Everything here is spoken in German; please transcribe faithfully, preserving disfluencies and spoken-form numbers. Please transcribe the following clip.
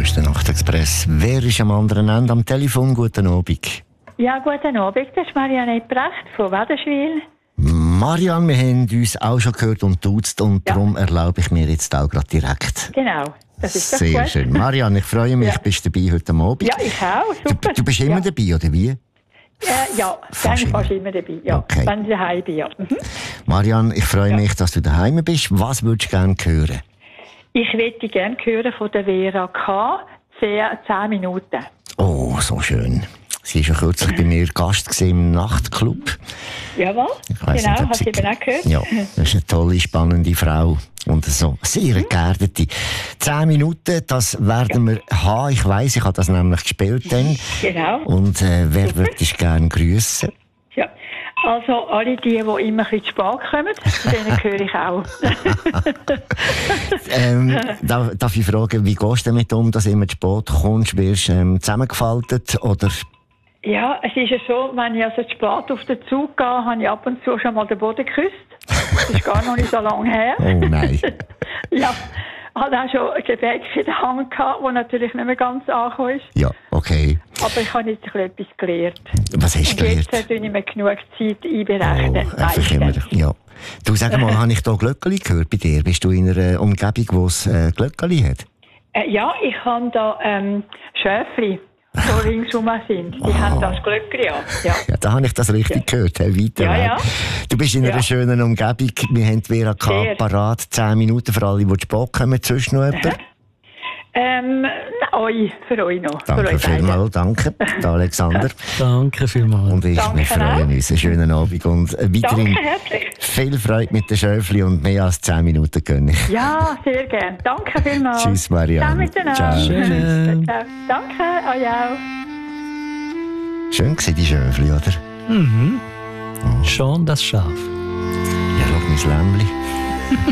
ist der Nachtexpress. Wer ist am anderen Ende am Telefon? Guten Abend. Ja, guten Abend. Das ist Marianne Precht von Wädenswil. Marianne, wir haben uns auch schon gehört und duzt und Ja. darum erlaube ich mir jetzt auch gerade direkt. Genau, das ist doch Sehr gut. schön. Marianne, ich freue mich, Ja. bist du dabei heute Abend. Ja, ich auch. Super. Du, du bist immer ja. dabei, oder wie? Äh, ja, Fast fast, fast immer. immer dabei. Ja, Okay. wenn ich daheim bin. Ja. Mhm. Marianne, ich freue Ja. mich, dass du daheim bist. Was würdest du gerne hören? Ich möchte gerne hören von der Vera K. zehn Minuten. Oh, so schön. Sie war ja kürzlich bei mir Gast gewesen im Nachtclub. Jawohl, Ich weiss genau, nicht, ob hast sie- du eben auch gehört? Ja, das ist eine tolle, spannende Frau. Und so sehr geerdete. Zehn Minuten, das werden wir haben. Ich weiss, ich habe das nämlich gespielt dann. Genau. Und äh, wer würde dich gerne grüßen? Ja. Also alle die, die immer ein bisschen zu spät kommen, zu denen höre ich auch. ähm, darf, darf ich fragen, wie gehst du damit um, dass du immer zu spät kommst? Wirst du ähm, zusammengefaltet? Oder? Ja, es ist ja so, wenn ich also zu spät auf den Zug gehe, habe ich ab und zu schon mal den Boden geküsst. Das ist gar noch nicht so lange her. Oh nein. Ja, hatte auch schon ein Gebäck in der Hand gehabt, das natürlich nicht mehr ganz angekommen ist. Ja, okay. Aber ich habe jetzt ein bisschen etwas gelernt. Was hast du Und jetzt gelernt? tue ich mir genug Zeit Oh, einberechnen. einfach immer. Ja. Du, sag mal, habe ich da Glöckeli gehört bei dir? Bist du in einer Umgebung, wo es äh, Glöckeli hat? Äh, ja, ich habe da ähm, Schäfli, die ringsum sind. Die haben das Glöckchen an. Ja. Ja, da habe ich das richtig gehört. Hey, weiter Ja, weg. ja. Du bist in einer Ja. schönen Umgebung. Wir haben die Vera K. Sehr. parat. Zehn Minuten für alle, die zu spät kommen. Sonst noch jemand? Ähm, euch, für euch noch. für Danke euch beide. vielmals. Danke, der Alexander. Danke vielmals. Und ich, Danke wir freuen auch. uns. Einen schönen Abend. Und äh, weiterhin Danke herzlich. viel Freude mit den Schöfli und mehr als zehn Minuten gönne ich. Ja, sehr gern. Danke vielmals. Tschüss, Marianne. Ciao miteinander. Ciao. Schön. Ciao. Danke, euch auch. Schön gewesen, die Schöfli, oder? Mhm. Schon das Schaf. Ja, schau, mein Lämmli.